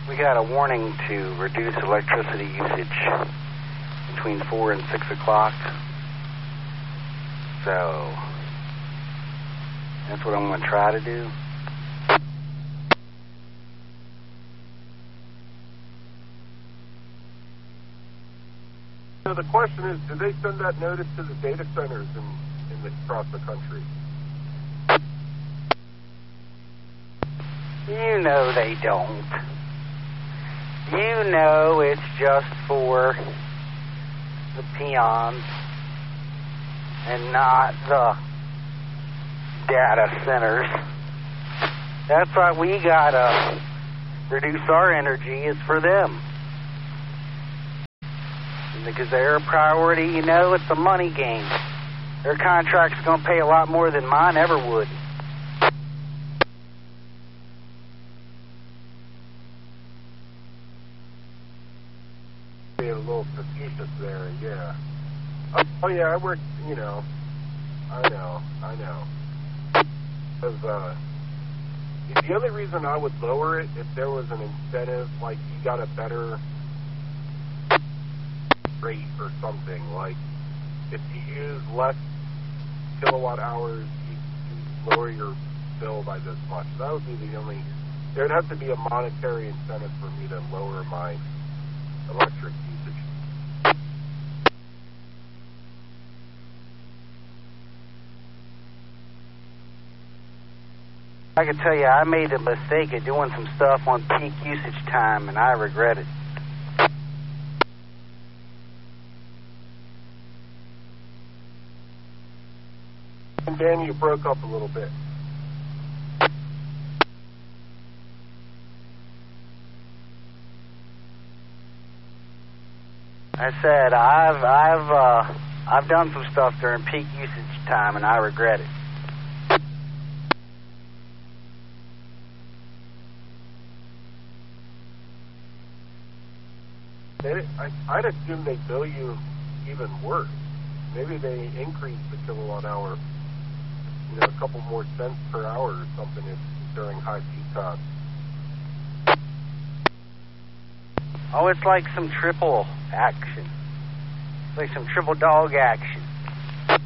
We got a warning to reduce electricity usage between 4 and 6 o'clock. So that's what I'm going to try to do. So the question is, do they send that notice to the data centers across the country? You know they don't. You know it's just for the peons and not the data centers. That's why we gotta reduce our energy. It's for them. Because they're a priority, you know, it's a money game. Their contract's gonna pay a lot more than mine ever would. Being a little facetious there, yeah. Oh yeah, I work, you know. I know. Because, the only reason I would lower it if there was an incentive, like you got a better rate or something, like if you use less kilowatt hours, you lower your bill by this much. That would be the only, there'd have to be a monetary incentive for me to lower my electric usage. I can tell you, I made the mistake of doing some stuff on peak usage time, and I regret it. And Danny, you broke up a little bit. I said I've done some stuff during peak usage time, and I regret it. I'd assume they bill you even worse. Maybe they increase the kilowatt hour, you know, a couple more cents per hour or something during high peak times. Oh, it's like some triple action. It's like some triple dog action.